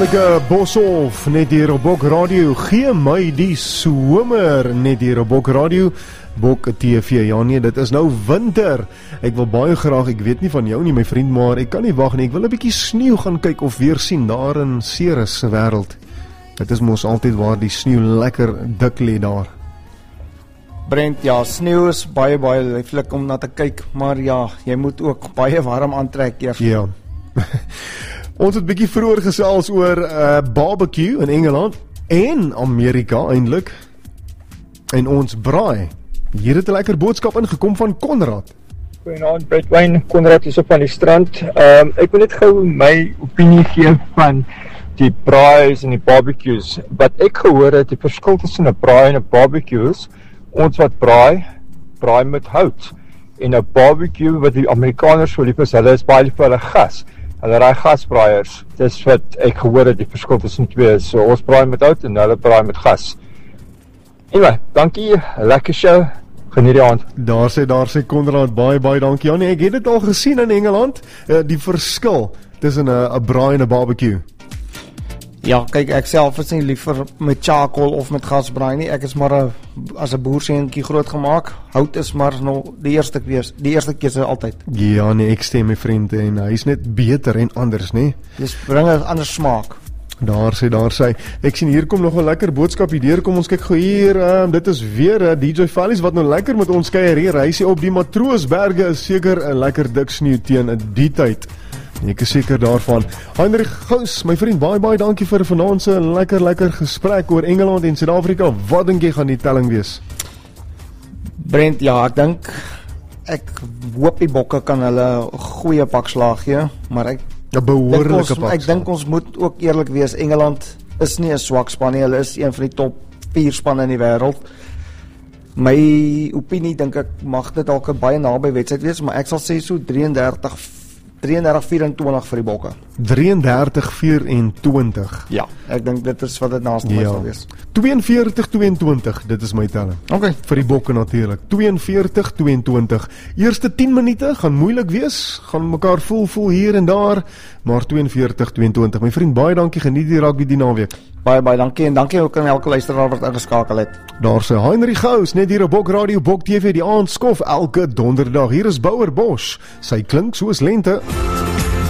Anneke Boshoff, net hier op Bok Radio. Gee my die somer, net hier op Bok Radio. Bok TV, ja nee, dit is nou winter. Ek wil baie graag, ek weet nie van jou nie my vriend, maar ek kan nie wag nie. Ek wil 'n bietjie sneeu gaan kyk of weer sien daar in Ceres se wêreld. Dit is mos altyd waar die sneeu lekker dik lê daar. Brent, ja, sneeu is baie lieflik om na te kyk, maar ja, jy moet ook baie warm aantrek eers. Ja. Ons het 'n bietjie vroeër gesels oor barbecue in Engeland en Amerika eintlik. En ons braai. Hier het 'n lekker boodskap ingekom van Konrad. Goeienaand, Brett Wayne, Konrad is op aan die strand. Ek wil net gou my opinie gee van die braais en die barbecues. Wat ek gehoor het, die verskil tussen 'n braai en 'n barbecue is, ons wat braai met hout. En 'n barbecue wat die Amerikaners so lief is, hulle is baie lief vir hulle gas. Hulle raai gasbraaiers. Dis wat ek gehoor het, die verskil tussen twee is. So ons braai met hout en hulle braai met gas. Anyway, dankie, lekker show. Geniet die aand. Daar sê Konrad, baie dankie. Ja nee, ek het dit al gesien in Engeland, die verskil tussen 'n braai en 'n barbecue. Ja, kyk, ek self is nie liever met charcoal of met gasbraai nie. Ek is maar as 'n boerseentjie groot gemaak. Hout is maar nog die eerste keuse altyd. Ja nee, ek stem my vriend en hy's net beter en anders, nê? Dis bring 'n ander smaak. Daar sê. Ek sien hier kom nog 'n lekker boodskap hier. Kom ons kyk gou hier. Dit is weer DJ Fallies wat nou lekker met ons kuier hier. Hy sê op die Matroosberge is seker 'n lekker dik sneeu teen die tyd. Ek is seker daarvan. Heinrich Gous, my vriend, baie dankie vir vanaand se lekker gesprek oor Engeland en Suid-Afrika. Wat dink jy gaan die telling wees? Brent, ja, ek hoop die bokke kan hulle 'n goeie pak slaag gee, maar ek dink ons moet ook eerlik wees. Engeland is nie 'n swak span nie. Hulle is een van die top 4 spanne in die wêreld. My opinie dink ek mag dit dalk 'n baie naby wedstryd wees, maar ek sal sê so 33-24 vir die bokke. 33-24. Ja, ek dink dit is wat dit naaste my sal wees. 42-22, dit is my telling. Okay. Vir die bokke natuurlik. 42-22. Eerste 10 minute gaan moeilik wees, gaan mekaar voel hier en daar, maar 42-22. My vriend, baie dankie, geniet die rugby die naweek. Baie dankie en dankie ook aan elke luisteraar wat ingeskakel het. Daar sê Heinrich Gous, net hier op Bok Radio, Bok TV, die aand skof elke donderdag. Hier is Bouwer Bosch. Sy klink soos lente.